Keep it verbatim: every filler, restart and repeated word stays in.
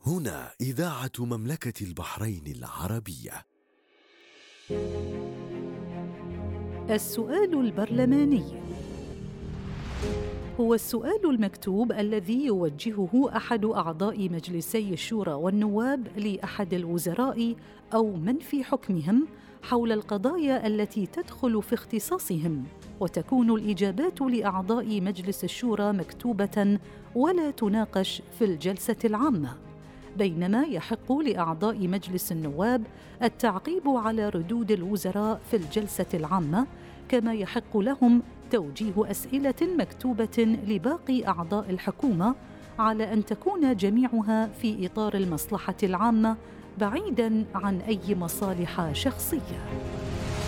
هنا إذاعة مملكة البحرين العربية. السؤال البرلماني هو السؤال المكتوب الذي يوجهه أحد أعضاء مجلسي الشورى والنواب لأحد الوزراء أو من في حكمهم حول القضايا التي تدخل في اختصاصهم، وتكون الإجابات لأعضاء مجلس الشورى مكتوبة ولا تناقش في الجلسة العامة، بينما يحق لأعضاء مجلس النواب التعقيب على ردود الوزراء في الجلسة العامة، كما يحق لهم توجيه أسئلة مكتوبة لباقي أعضاء الحكومة، على أن تكون جميعها في إطار المصلحة العامة بعيداً عن أي مصالح شخصية.